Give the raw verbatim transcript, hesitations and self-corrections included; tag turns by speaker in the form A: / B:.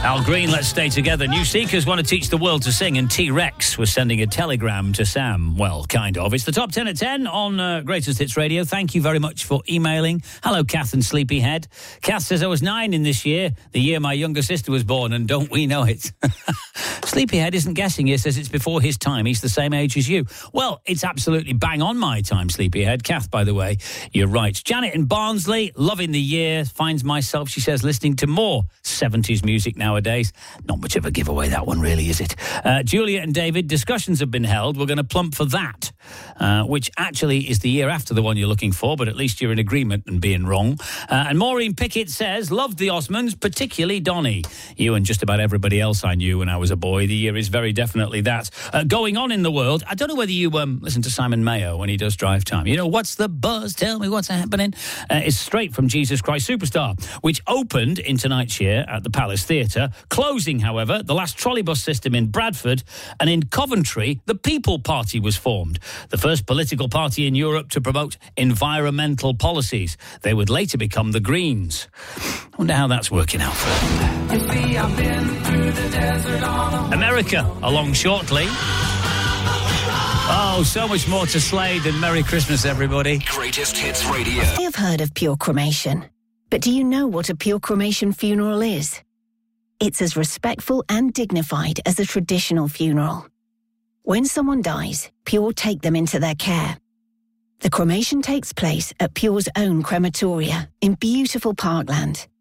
A: Al Green, Let's Stay Together. New Seekers want to teach the world to sing, and T-Rex was sending a telegram to Sam. Well, kind of. It's the top ten at ten on uh, Greatest Hits Radio. Thank you very much for emailing. Hello, Kath and Sleepyhead. Kath says, I was nine in this year, the year my younger sister was born, and don't we know it? Sleepyhead isn't guessing here, says it's before his time. He's the same age as you. Well, it's absolutely bang on my time, Sleepyhead. Kath, by the way, you're right. Janet in Barnsley, loving the year, finds myself, she says, listening to more seventies music nowadays. Not much of a giveaway, that one, really, is it? Uh, Julia and David, discussions have been held. We're going to plump for that, uh, which actually is the year after the one you're looking for, but at least you're in agreement and being wrong. Uh, and Maureen Pickett says, loved the Osmonds, particularly Donny. You and just about everybody else I knew when I was a boy. The year is very definitely that. Uh, going on in the world, I don't know whether you um, listen to Simon Mayo when he does Drive Time. You know, what's the buzz? Tell me what's happening. Uh, it's straight from Jesus Christ Superstar, which opened in tonight's year at the Palace Theatre, closing, however, the last trolleybus system in Bradford, and in Coventry, the People Party was formed, the first political party in Europe to promote environmental policies. They would later become the Greens. I wonder how that's working out for them. You see, I've been through the desert on a... America, along shortly. Oh, so much more to Slade than Merry Christmas, everybody.
B: Greatest Hits Radio.
C: You have heard of pure cremation, but do you know what a pure cremation funeral is? It's as respectful and dignified as a traditional funeral. When someone dies, Pure take them into their care. The cremation takes place at Pure's own crematoria in beautiful Parkland.